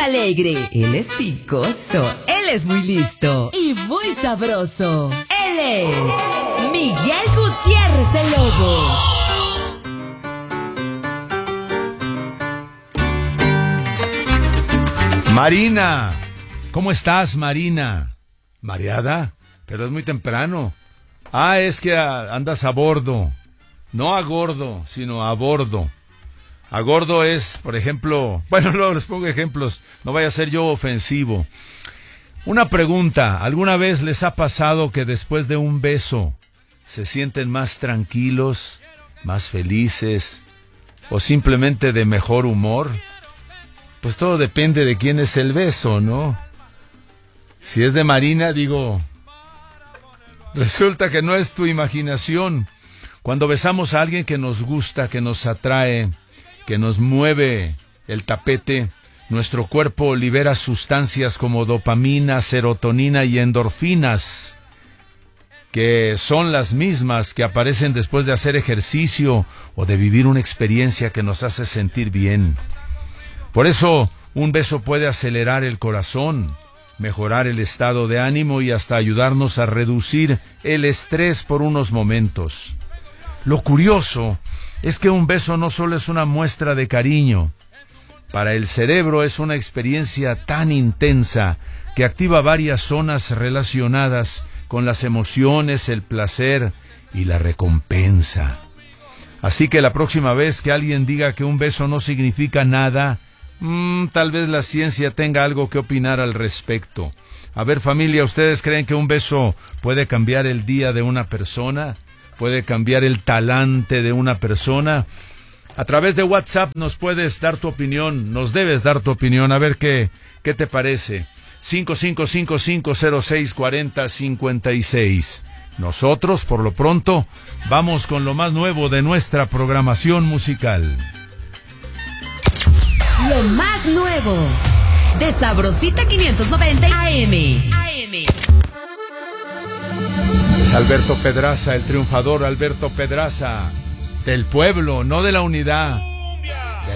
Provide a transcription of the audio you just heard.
alegre, él es picoso, él es muy listo y muy sabroso. Él es Miguel Gutiérrez el Lobo. Marina, ¿cómo estás, Marina? ¿Mareada? Pero es muy temprano. Ah, es que andas a bordo. No a gordo, sino a bordo. A gordo es, por ejemplo... Bueno, luego les pongo ejemplos. No vaya a ser yo ofensivo. Una pregunta. ¿Alguna vez les ha pasado que después de un beso se sienten más tranquilos, más felices o simplemente de mejor humor? Pues todo depende de quién es el beso, ¿no? Si es de Marina, digo, resulta que no es tu imaginación. Cuando besamos a alguien que nos gusta, que nos atrae, que nos mueve el tapete, nuestro cuerpo libera sustancias como dopamina, serotonina y endorfinas, que son las mismas que aparecen después de hacer ejercicio o de vivir una experiencia que nos hace sentir bien. Por eso, un beso puede acelerar el corazón, mejorar el estado de ánimo y hasta ayudarnos a reducir el estrés por unos momentos. Lo curioso es que un beso no solo es una muestra de cariño. Para el cerebro es una experiencia tan intensa que activa varias zonas relacionadas con las emociones, el placer y la recompensa. Así que la próxima vez que alguien diga que un beso no significa nada, tal vez la ciencia tenga algo que opinar al respecto. A ver, familia, ¿ustedes creen que un beso puede cambiar el día de una persona? ¿Puede cambiar el talante de una persona? A través de WhatsApp nos puedes dar tu opinión, nos debes dar tu opinión, a ver qué te parece. 5555064056. Nosotros, por lo pronto, vamos con lo más nuevo de nuestra programación musical. Lo más nuevo de Sabrosita 590 AM. Es Alberto Pedraza, el triunfador Alberto Pedraza, del pueblo, no de la unidad.